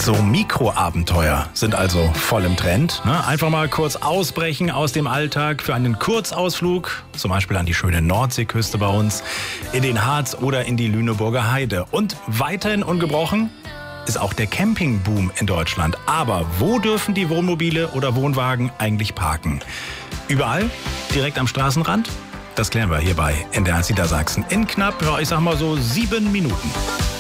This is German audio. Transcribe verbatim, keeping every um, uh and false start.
So Mikroabenteuer sind also voll im Trend. Ne? Einfach mal kurz ausbrechen aus dem Alltag für einen Kurzausflug, zum Beispiel an die schöne Nordseeküste bei uns, in den Harz oder in die Lüneburger Heide. Und weiterhin ungebrochen ist auch der Campingboom in Deutschland. Aber wo dürfen die Wohnmobile oder Wohnwagen eigentlich parken? Überall? Direkt am Straßenrand? Das klären wir hier bei N D R Niedersachsen in knapp, ja, ich sag mal so sieben Minuten.